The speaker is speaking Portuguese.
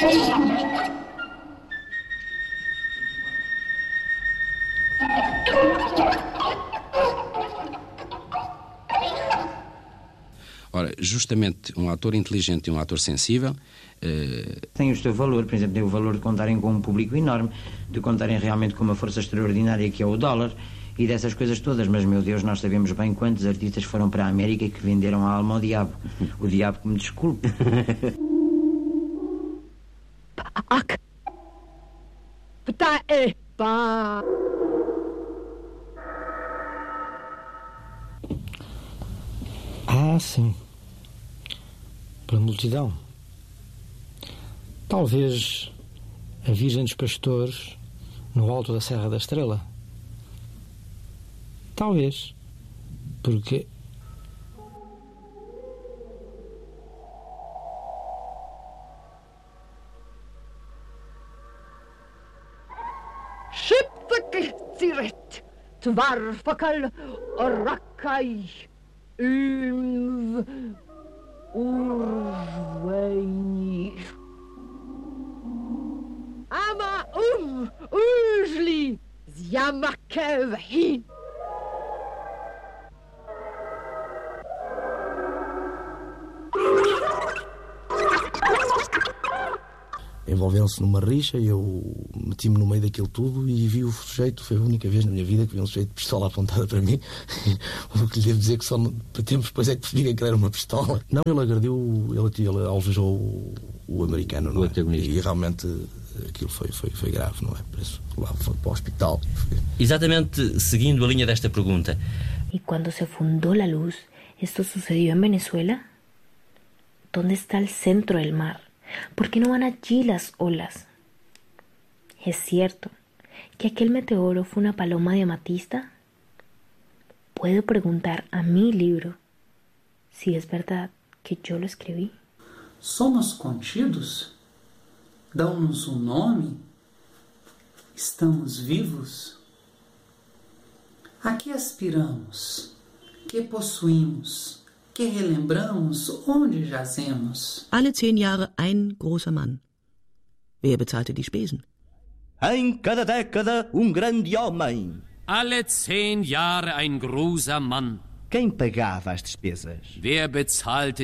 Ora, justamente um ator inteligente e um ator sensível tem o seu valor, por exemplo, tem o valor de contarem com um público enorme, de contarem realmente com uma força extraordinária que é o dólar e dessas coisas todas, mas meu Deus, nós sabemos bem quantos artistas foram para a América que venderam a alma ao diabo. O diabo que me desculpe. Ah, sim. Pela multidão. Talvez a Virgem dos Pastores no alto da Serra da Estrela. Talvez. Porque... Shipfakirtsiret, Tvarfakal, Orakai, Urveini. Ama Ujli, Zyamakevhin. Envolveu-se numa rixa e eu meti-me no meio daquilo tudo e vi o sujeito. Foi a única vez na minha vida que vi um sujeito de pistola apontada para mim. O que lhe devo dizer que só para tempos depois é que percebi que era uma pistola. Não, ele agrediu, ele alvejou o americano, não é? E realmente aquilo foi grave, não é? Por isso lá foi para o hospital. Exatamente seguindo a linha desta pergunta. ¿Y cuando se fundó la luz, esto sucedió en Venezuela? ¿Dónde está el centro del mar? ¿Por qué no van allí las olas? ¿Es cierto que aquel meteoro fue una paloma de amatista? ¿Puedo preguntar a mi libro si es verdad que yo lo escribí? Somos contidos? Dão-nos um nome? Estamos vivos? A que aspiramos? Que possuímos? Que relembramos, onde jazemos? Alle 10 Jahre ein großer Mann. Wer bezahlte die Spesen? Em cada década, grande homem. Alle 10 Jahre ein großer Mann. Quem pagava as despesas? Wer bezahlte